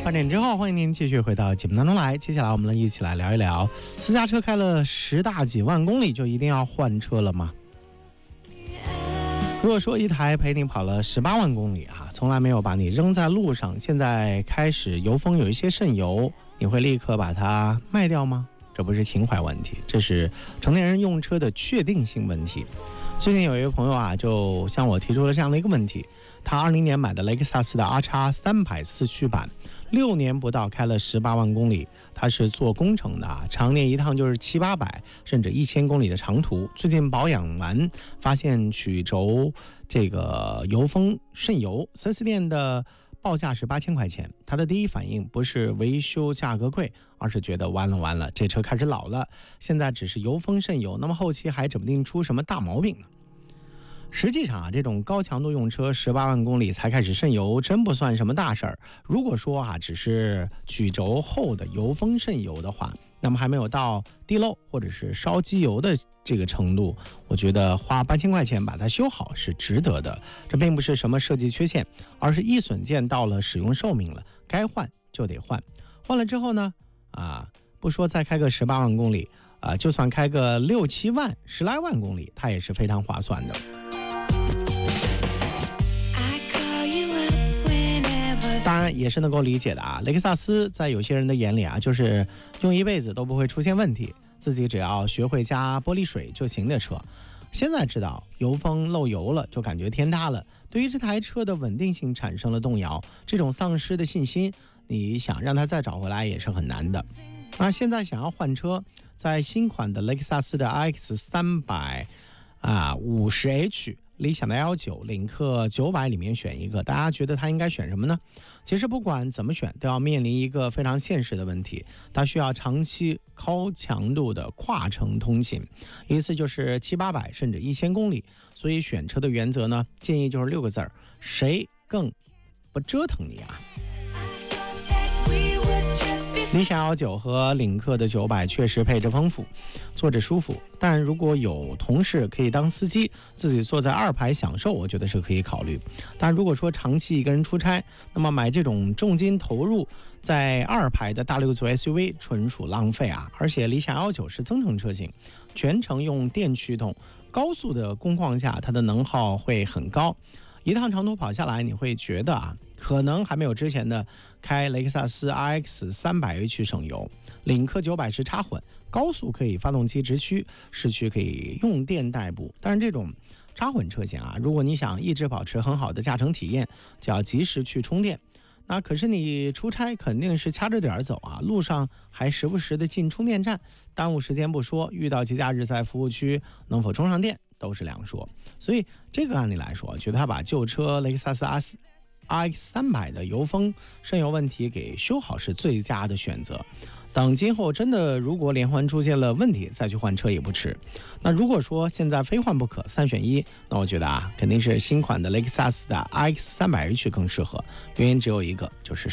8点之后，欢迎您继续回到节目当中来。接下来我们一起来聊一聊，私家车开了10大几万公里就一定要换车了吗？如果说一台陪你跑了18万公里从来没有把你扔在路上，现在开始油封有一些渗油，你会立刻把它卖掉吗？这不是情怀问题，这是成年人用车的确定性问题。最近有一位朋友就向我提出了这样的一个问题，他20年买的雷克萨斯的 RX300 四驱版，6年不到开了18万公里，他是做工程的常年一趟就是700-800甚至1000公里的长途。最近保养完发现曲轴这个油封渗油，4S店的报价是8000块钱。他的第一反应不是维修价格贵，而是觉得完了，这车开始老了，现在只是油封渗油，那么后期还指不定出什么大毛病呢。实际上这种高强度用车18万公里才开始渗油，真不算什么大事儿。如果说只是曲轴后的油封渗油的话，那么还没有到滴漏或者是烧机油的这个程度，我觉得花8000块钱把它修好是值得的。这并不是什么设计缺陷，而是易损件到了使用寿命了，该换就得换。换了之后呢，不说再开个18万公里，就算开个6-7万、10来万公里，它也是非常划算的。当然也是能够理解的雷克萨斯在有些人的眼里就是用一辈子都不会出现问题，自己只要学会加玻璃水就行的车。现在知道油封漏油了，就感觉天大了，对于这台车的稳定性产生了动摇，这种丧失的信心，你想让它再找回来也是很难的。现在想要换车，在新款的雷克萨斯的 RX300 50H、理想的 L9、领克900里面选一个，大家觉得他应该选什么呢？其实不管怎么选，都要面临一个非常现实的问题，它需要长期高强度的跨城通勤，意思就是700-800甚至1000公里。所以选车的原则呢，建议就是6个字儿：谁更不折腾你理想 L9 和领克的900确实配置丰富，坐着舒服，但如果有同事可以当司机，自己坐在2排享受，我觉得是可以考虑。但如果说长期一个人出差，那么买这种重金投入在2排的大6座 SUV 纯属浪费而且理想 L9 是增程车型，全程用电驱动，高速的工况下它的能耗会很高，一趟长途跑下来，你会觉得可能还没有之前的开雷克萨斯 RX300H 省油。领克900是插混，高速可以发动机直驱，市区可以用电代步。但是这种插混车型如果你想一直保持很好的驾乘体验，就要及时去充电。那可是你出差肯定是掐着点走路上还时不时的进充电站，耽误时间不说，遇到节假日在服务区能否充上电都是两说。所以这个案例来说，觉得他把旧车雷克萨斯RX300 的油封渗油问题给修好是最佳的选择。等今后真的如果连环出现了问题，再去换车也不迟。那如果说现在非换不可，3选1，那我觉得肯定是新款的雷克萨斯的 RX300H 更适合，原因只有一个，就是